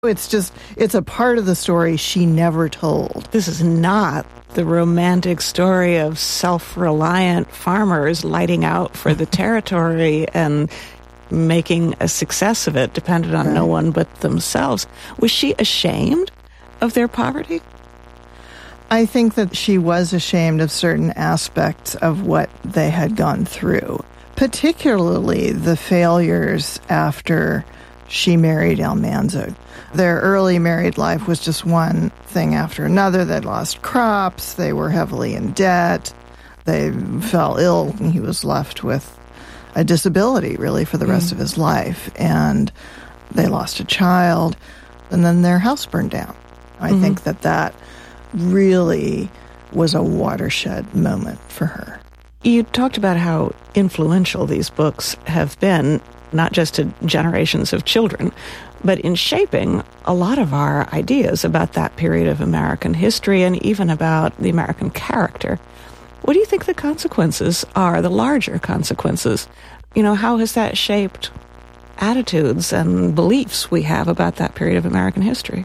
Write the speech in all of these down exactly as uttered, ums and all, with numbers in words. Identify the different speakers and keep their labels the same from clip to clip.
Speaker 1: It's just, it's a part of the story she never told.
Speaker 2: This is not the romantic story of self-reliant farmers lighting out for the territory and making a success of it, dependent on right. no one but themselves. Was she ashamed of their poverty?
Speaker 1: I think that she was ashamed of certain aspects of what they had gone through, particularly the failures after she married Almanza. Their early married life was just one thing after another. They'd lost crops. They were heavily in debt. They fell ill, and he was left with a disability, really, for the rest mm. of his life. And they lost a child, and then their house burned down. I mm-hmm. think that that really was a watershed moment for her.
Speaker 2: You talked about how influential these books have been, not just to generations of children, but in shaping a lot of our ideas about that period of American history and even about the American character. What do you think the consequences are, the larger consequences? You know, how has that shaped attitudes and beliefs we have about that period of American history?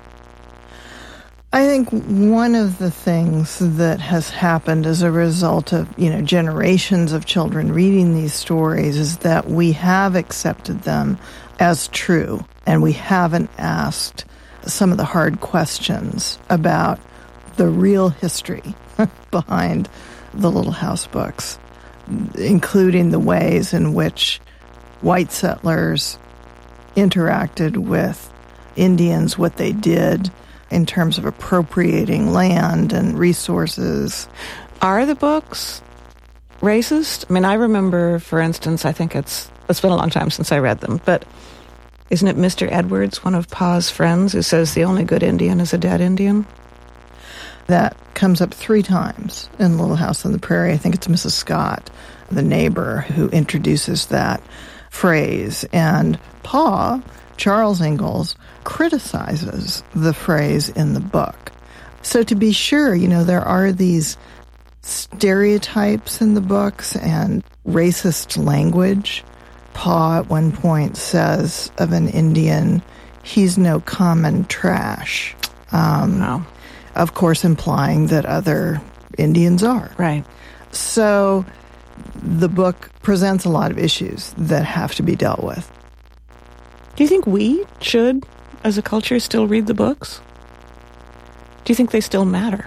Speaker 1: I think one of the things that has happened as a result of, you know, generations of children reading these stories is that we have accepted them as true, and we haven't asked some of the hard questions about the real history behind the Little House books, including the ways in which white settlers interacted with Indians, what they did in terms of appropriating land and resources.
Speaker 2: Are the books racist? I mean, I remember, for instance, I think it's it's been a long time since I read them, but isn't it Mister Edwards, one of Pa's friends, who says the only good Indian is a dead Indian?
Speaker 1: That comes up three times in Little House on the Prairie. I think it's Missus Scott, the neighbor, who introduces that phrase. And Pa, Charles Ingalls, criticizes the phrase in the book. So to be sure, you know, there are these stereotypes in the books and racist language. Pa at one point says of an Indian, he's no common trash. Um,
Speaker 2: wow.
Speaker 1: Of course, implying that other Indians are.
Speaker 2: Right.
Speaker 1: So the book presents a lot of issues that have to be dealt with.
Speaker 2: Do you think we should, as a culture, still read the books? Do you think they still matter?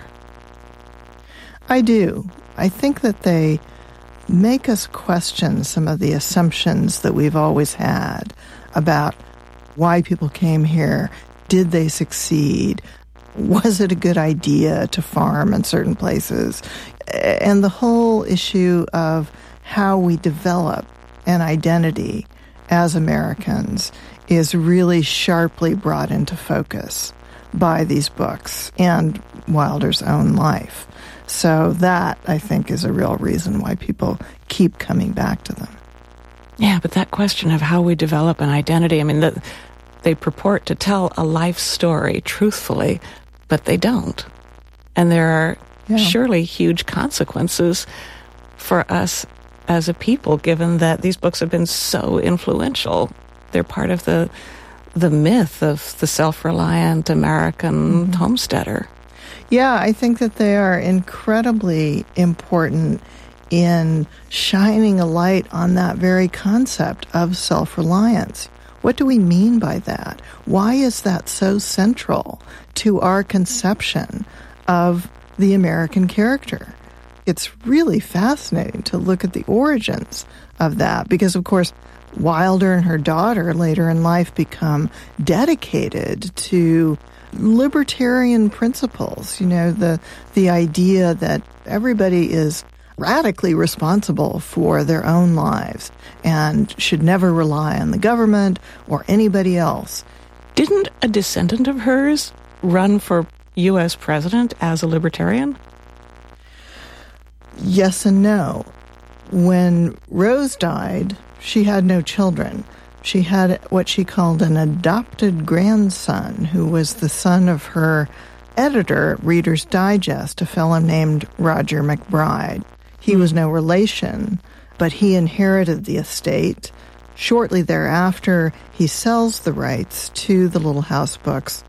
Speaker 1: I do. I think that they make us question some of the assumptions that we've always had about why people came here. Did they succeed? Was it a good idea to farm in certain places? And the whole issue of how we develop an identity as Americans is really sharply brought into focus by these books and Wilder's own life. So that, I think, is a real reason why people keep coming back to them.
Speaker 2: Yeah, but that question of how we develop an identity, I mean, the, they purport to tell a life story truthfully, but they don't. And there are yeah. surely huge consequences for us as a people, given that these books have been so influential. They're part of the the myth of the self-reliant American mm-hmm. homesteader.
Speaker 1: Yeah, I think that they are incredibly important in shining a light on that very concept of self-reliance. What do we mean by that? Why is that so central to our conception of the American character? It's really fascinating to look at the origins of that because, of course, Wilder and her daughter later in life become dedicated to libertarian principles, you know, the the idea that everybody is radically responsible for their own lives and should never rely on the government or anybody else.
Speaker 2: Didn't a descendant of hers run for U S president as a libertarian?
Speaker 1: Yes and no. When Rose died, she had no children. She had what she called an adopted grandson who was the son of her editor at Reader's Digest, a fellow named Roger McBride. He was no relation, but he inherited the estate. Shortly thereafter, he sells the rights to the Little House books